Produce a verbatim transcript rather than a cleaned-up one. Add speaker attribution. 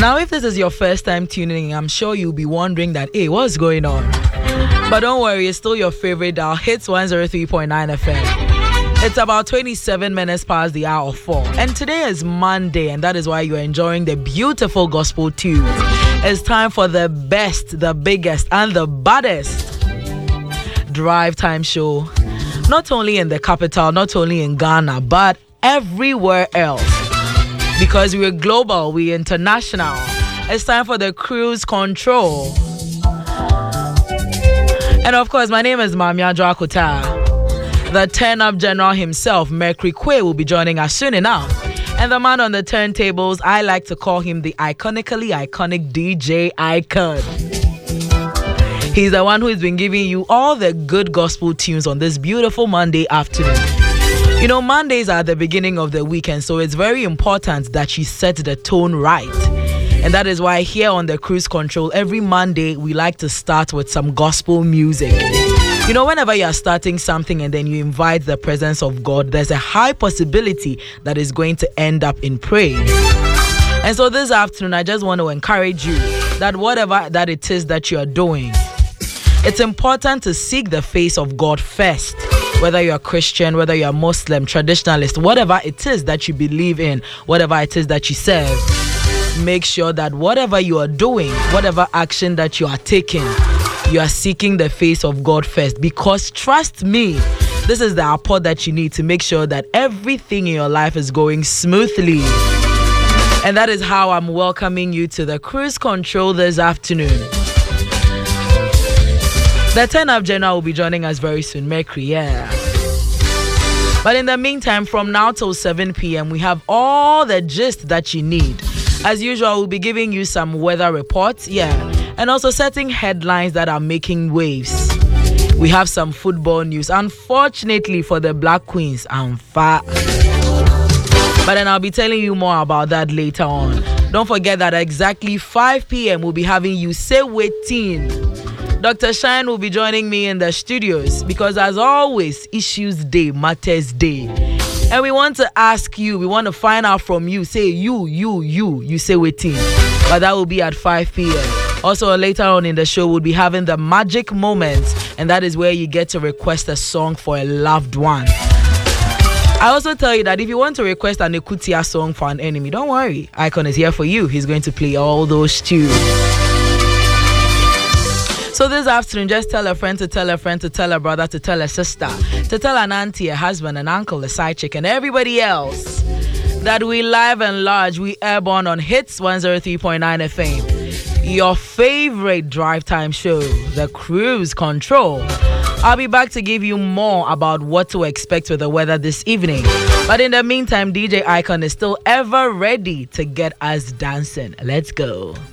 Speaker 1: Now, if this is your first time tuning in, I'm sure you'll be wondering that, hey, what's going on? But don't worry, it's still your favorite dial, Hits one oh three point nine F M. It's about twenty-seven minutes past the hour of four. And today is Monday, and that is why you're enjoying the beautiful gospel tunes. It's time for the best, the biggest, and the baddest drive time show. Not only in the capital, not only in Ghana, but everywhere else. Because we're global, we're international. It's time for the cruise control. And of course, my name is Mamia Drakota. The turn-up general himself, Mercury Quay, will be joining us soon enough. And the man on the turntables, I like to call him the iconically iconic D J Icon. He's the one who's been giving you all the good gospel tunes on this beautiful Monday afternoon. You know, Mondays are the beginning of the weekend, so it's very important that you set the tone right. And that is why here on the Cruise Control, every Monday, we like to start with some gospel music. You know, whenever you are starting something and then you invite the presence of God, there's a high possibility that is going to end up in praise. And so this afternoon, I just want to encourage you that whatever that it is that you are doing, it's important to seek the face of God first. Whether you're a Christian, whether you're a Muslim, traditionalist, whatever it is that you believe in, whatever it is that you serve, make sure that whatever you are doing, whatever action that you are taking, you are seeking the face of God first. Because trust me, this is the apport that you need to make sure that everything in your life is going smoothly. And that is how I'm welcoming you to the Cruise Control this afternoon. The turn-up general will be joining us very soon, Mercury, yeah. But in the meantime, from now till seven p.m., we have all the gist that you need. As usual, we'll be giving you some weather reports, yeah, and also setting headlines that are making waves. We have some football news. Unfortunately for the Black Queens, I'm far. But then I'll be telling you more about that later on. Don't forget that at exactly five p.m., we'll be having You Say Waiting. Doctor Shine will be joining me in the studios because, as always, Issues Day, Matters Day. And we want to ask you, we want to find out from you. Say you, you, you, you say waiting. But that will be at five p.m. Also, later on in the show, we'll be having the Magic Moments. And that is where you get to request a song for a loved one. I also tell you that if you want to request an Ekutia song for an enemy, don't worry. Icon is here for you. He's going to play all those tunes. So this afternoon, just tell a friend to tell a friend to tell a brother to tell a sister, to tell an auntie, a husband, an uncle, a side chick, and everybody else that we live and large, we airborne on Hits one oh three point nine F M. Your favorite drive time show, the Cruise Control. I'll be back to give you more about what to expect with the weather this evening. But in the meantime, D J Icon is still ever ready to get us dancing. Let's go.